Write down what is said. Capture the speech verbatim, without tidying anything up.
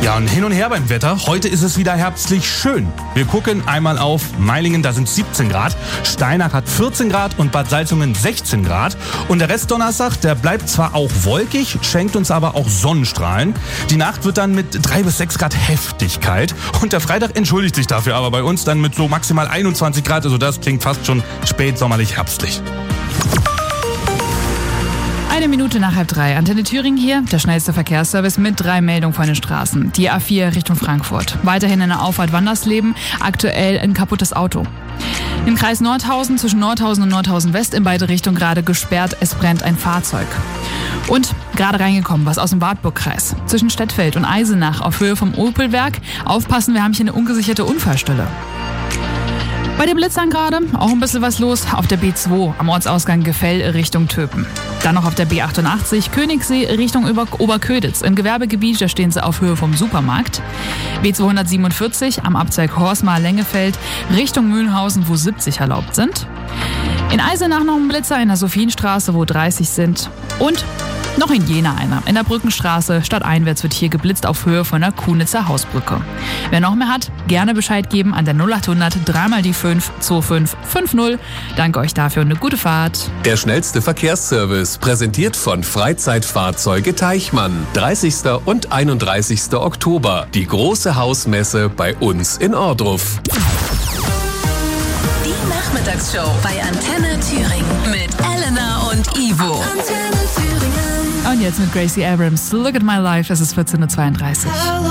Ja, und hin und her beim Wetter. Heute ist es wieder herbstlich schön. Wir gucken einmal auf Meilingen, da sind siebzehn Grad. Steinach hat vierzehn Grad und Bad Salzungen sechzehn Grad. Und der Rest Donnerstag, der bleibt zwar auch wolkig, schenkt uns aber auch Sonnenstrahlen. Die Nacht wird dann mit drei bis sechs Grad heftig kalt. Und der Freitag entschuldigt sich dafür aber bei uns dann mit so maximal einundzwanzig Grad. Also das klingt fast schon spätsommerlich herbstlich. Eine Minute nach halb drei. Antenne Thüringen hier, der schnellste Verkehrsservice mit drei Meldungen von den Straßen. Die A vier Richtung Frankfurt. Weiterhin in der Auffahrt Wandersleben, aktuell ein kaputtes Auto. Im Kreis Nordhausen zwischen Nordhausen und Nordhausen West in beide Richtungen gerade gesperrt. Es brennt ein Fahrzeug. Und gerade reingekommen, was aus dem Wartburgkreis. Zwischen Stettfeld und Eisenach auf Höhe vom Opelwerk. Aufpassen, wir haben hier eine ungesicherte Unfallstelle. Bei den Blitzern gerade auch ein bisschen was los auf der B zwei am Ortsausgang Gefell Richtung Töpen. Dann noch auf der B achtundachtzig Königssee Richtung Ober- Oberköditz. Im Gewerbegebiet, da stehen sie auf Höhe vom Supermarkt. B zweihundertsiebenundvierzig am Abzweig Horsmar-Lengefeld Richtung Mühlhausen, wo siebzig erlaubt sind. In Eisenach noch ein Blitzer in der Sophienstraße, wo dreißig sind. Und noch in Jena einer. In der Brückenstraße stadteinwärts wird hier geblitzt auf Höhe von der Kunitzer Hausbrücke. Wer noch mehr hat, gerne Bescheid geben an der null achthundert drei mal die fünf zwei fünf fünf null. Danke euch dafür und eine gute Fahrt. Der schnellste Verkehrsservice, präsentiert von Freizeitfahrzeuge Teichmann. dreißigsten und einunddreißigsten Oktober. Die große Hausmesse bei uns in Ohrdruf. Die Nachmittagsshow bei Antenne Thüringen mit Elena und Ivo. Und jetzt mit Gracie Abrams. Look at my life. Es ist vierzehn Uhr zweiunddreißig.